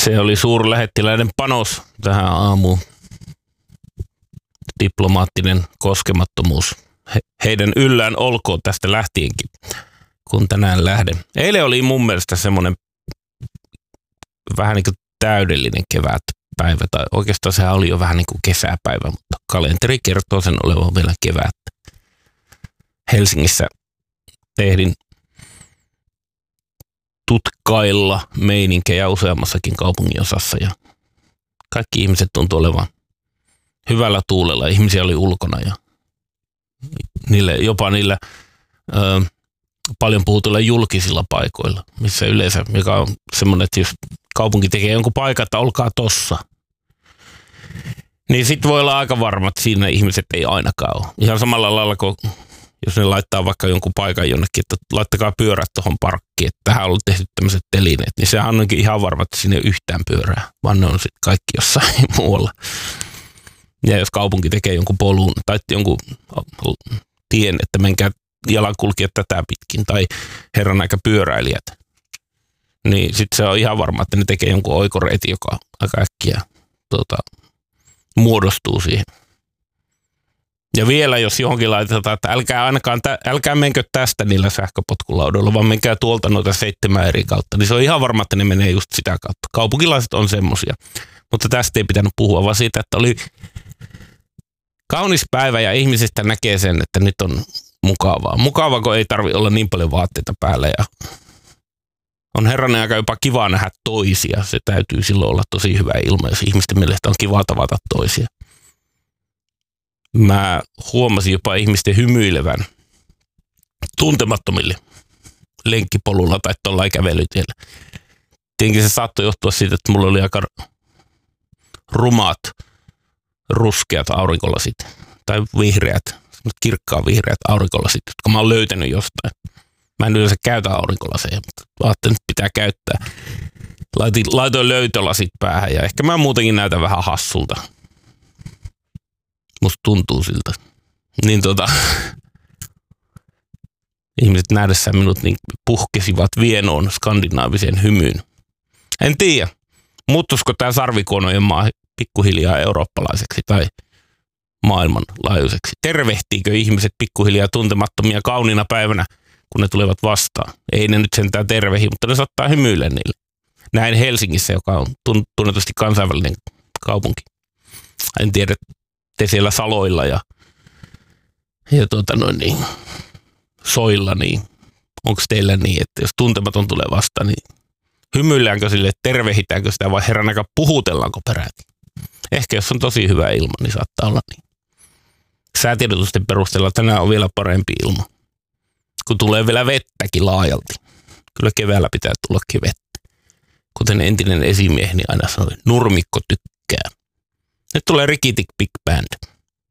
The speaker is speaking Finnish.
Se oli suurlähettiläiden panos tähän aamuun. Diplomaattinen koskemattomuus. Heidän yllään olkoon tästä lähtienkin, kun tänään lähden. Eilen oli mun mielestä semmoinen vähän niin kuin täydellinen kevätpäivä, tai oikeastaan sehän oli jo vähän niin kuin kesäpäivä, mutta kalenteri kertoo sen olevan vielä kevättä. Helsingissä ehdin tutkailla meininkejä useammassakin kaupunginosassa ja kaikki ihmiset tuntui olevan hyvällä tuulella. Ihmisiä oli ulkona ja jopa niillä paljon puhutuilla julkisilla paikoilla, missä yleensä, mikä on semmoinen, että jos kaupunki tekee jonkun paikan, että olkaa tossa, niin sitten voi olla aika varma, että siinä ihmiset ei ainakaan ole. Ihan samalla lailla kuin jos ne laittaa vaikka jonkun paikan jonnekin, että laittakaa pyörät tuohon parkkiin, että tähän on ollut tehty tämmöiset telineet, niin sehän onkin ihan varma, että siinä ei ole yhtään pyörää, vaan ne on sitten kaikki jossain muualla. Ja jos kaupunki tekee jonkun polun tai jonkun tien, että menkää jalankulkijat tätä pitkin tai herran aika pyöräilijät, niin sitten se on ihan varma, että ne tekee jonkun oikoreitin, joka aika äkkiä muodostuu siihen. Ja vielä jos johonkin laitetaan, että älkää menkö tästä niillä sähköpotkulaudoilla, vaan menkää tuolta noita 7 eri kautta, niin se on ihan varma, että ne menee just sitä kautta. Kaupunkilaiset on semmosia. Mutta tästä ei pitänyt puhua, vaan siitä, että oli kaunis päivä ja ihmisistä näkee sen, että nyt on mukavaa. Mukavaa, kun ei tarvitse olla niin paljon vaatteita päällä ja on herranen aika jopa kiva nähdä toisia. Se täytyy silloin olla tosi hyvä ilma, jos ihmisten mielestä on kiva tavata toisia. Mä huomasin jopa ihmisten hymyilevän tuntemattomille lenkkipolulla tai tuollain kävelytiellä. Tietenkin se saattoi johtua siitä, että mulla oli aika rumaat, ruskeat aurinkolasit tai vihreät, kirkkaan vihreät aurinkolasit, jotka mä oon löytänyt jostain. Mä en yleensä käytä aurinkolaseja, mutta ajattelin, että pitää käyttää. Laitoin löytölasit päähän ja ehkä mä muutenkin näytän vähän hassulta. Musta tuntuu siltä. Niin ihmiset nähdessään minut niin puhkesivat vienoon skandinaaviseen hymyyn. En tiedä, muuttuisiko tämä sarvikuonojen maa pikkuhiljaa eurooppalaiseksi tai maailmanlaajuiseksi. Tervehtiikö ihmiset pikkuhiljaa tuntemattomia kauniina päivänä, kun ne tulevat vastaan? Ei ne nyt sentään tervehi, mutta ne saattaa hymyillä niille. Näin Helsingissä, joka on tunnetusti kansainvälinen kaupunki. En tiedä, te siellä saloilla ja soilla, niin onko teillä niin, että jos tuntematon tulee vastaan, niin hymyilläänkö sille, tervehitäänkö sitä vai herran aika puhutellaanko peräti? Ehkä jos on tosi hyvä ilma, niin saattaa olla niin. Säätiedotusten perusteella tänään on vielä parempi ilma, kun tulee vielä vettäkin laajalti. Kyllä keväällä pitää tullakin vettä. Kuten entinen esimieheni aina sanoi, nurmikko tykkää. Nyt tulee Rikitik Big Band.